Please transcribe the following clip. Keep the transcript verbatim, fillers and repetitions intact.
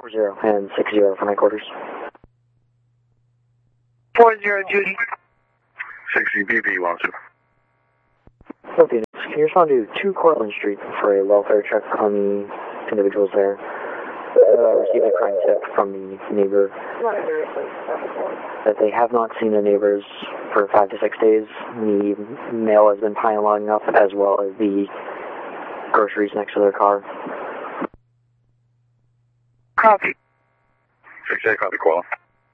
four zero and six zero for my quarters. four zero, Judy. sixty B B, one two. So, Phoenix, can you respond to two Cortlandt Street for a welfare check on the individuals there? Uh, received a crime tip from the neighbor that they have not seen the neighbors for five to six days. The mail has been piling up, as well as the groceries next to their car. Copy. six eight, copy, Koala.